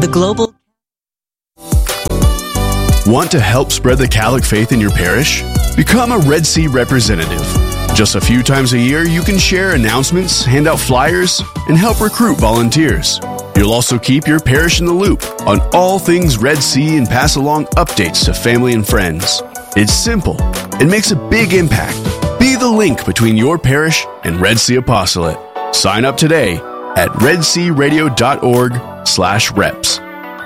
the global... Want to help spread the Catholic faith in your parish? Become a Red Sea representative. Just a few times a year, you can share announcements, hand out flyers, and help recruit volunteers. You'll also keep your parish in the loop on all things Red Sea and pass along updates to family and friends. It's simple. It makes a big impact. Be the link between your parish and Red Sea Apostolate. Sign up today at redsearadio.org/reps.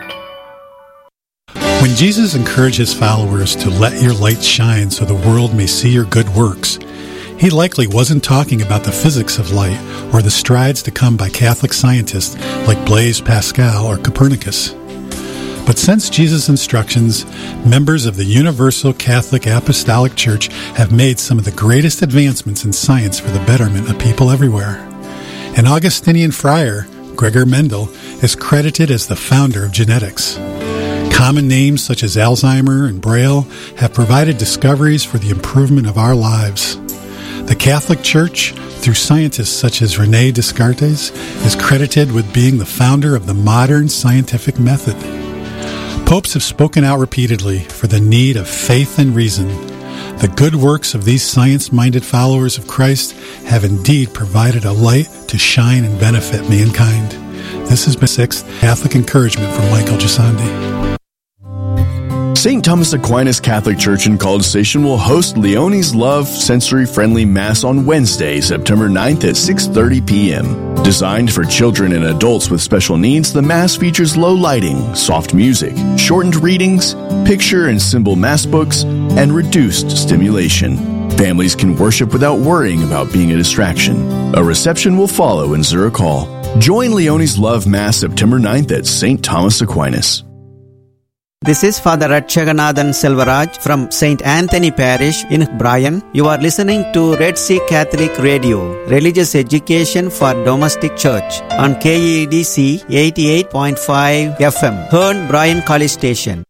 When Jesus encouraged his followers to let your light shine so the world may see your good works, he likely wasn't talking about the physics of light or the strides to come by Catholic scientists like Blaise Pascal or Copernicus. But since Jesus' instructions, members of the Universal Catholic Apostolic Church have made some of the greatest advancements in science for the betterment of people everywhere. An Augustinian friar, Gregor Mendel, is credited as the founder of genetics. Common names such as Alzheimer and Braille have provided discoveries for the improvement of our lives. The Catholic Church, through scientists such as René Descartes, is credited with being the founder of the modern scientific method. Popes have spoken out repeatedly for the need of faith and reason. The good works of these science-minded followers of Christ have indeed provided a light to shine and benefit mankind. This has been Sixth Catholic Encouragement from Michael Gisandi. St. Thomas Aquinas Catholic Church in College Station will host Leonie's Love Sensory-Friendly Mass on Wednesday, September 9th at 6:30 p.m. Designed for children and adults with special needs, the Mass features low lighting, soft music, shortened readings, picture and symbol Mass books, and reduced stimulation. Families can worship without worrying about being a distraction. A reception will follow in Zurich Hall. Join Leonie's Love Mass September 9th at St. Thomas Aquinas. This is Father Ratchaganathan Selvaraj from St. Anthony Parish in Bryan. You are listening to Red Sea Catholic Radio, religious education for domestic church on KEDC 88.5 FM, Hearn Bryan College Station.